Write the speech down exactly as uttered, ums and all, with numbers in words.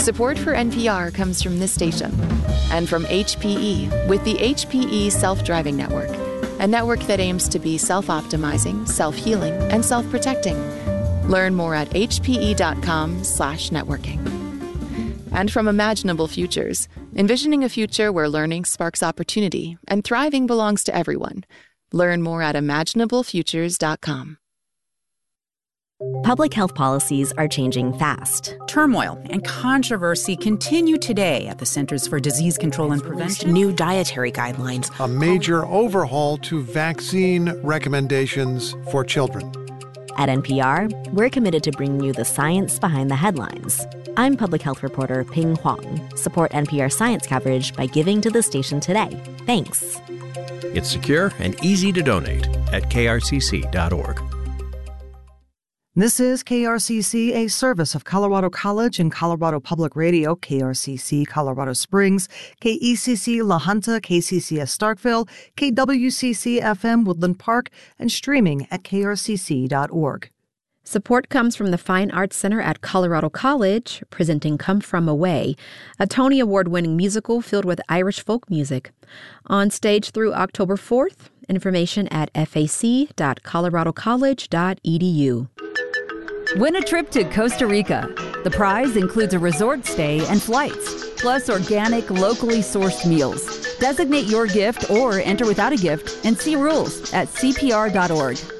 Support for N P R comes from this station and from H P E with the H P E Self-Driving Network, a network that aims to be self-optimizing, self-healing, and self-protecting. Learn more at hpe.com slash networking. And from Imaginable Futures, envisioning a future where learning sparks opportunity and thriving belongs to everyone. Learn more at imaginable futures dot com. Public health policies are changing fast. Turmoil and controversy continue today at the Centers for Disease Control and Prevention. New dietary guidelines. A major overhaul to vaccine recommendations for children. At N P R, we're committed to bringing you the science behind the headlines. I'm public health reporter Ping Huang. Support N P R science coverage by giving to the station today. Thanks. It's secure and easy to donate at k r c c dot org. This is K R C C, a service of Colorado College and Colorado Public Radio, K R C C Colorado Springs, K E C C La Junta, K C C S Starkville, K W C C F M Woodland Park, and streaming at k r c c dot org. Support comes from the Fine Arts Center at Colorado College, presenting Come From Away, a Tony Award-winning musical filled with Irish folk music. On stage through October fourth, information at f a c dot colorado college dot e d u. Win a trip to Costa Rica. The prize includes a resort stay and flights, plus organic, locally sourced meals. Designate your gift or enter without a gift and see rules at c p r dot org.